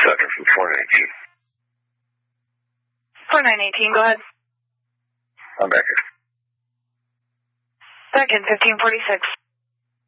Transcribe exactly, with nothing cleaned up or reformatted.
second from four nineteen. four nine eighteen, go ahead. I'm back here. Second, fifteen forty-six.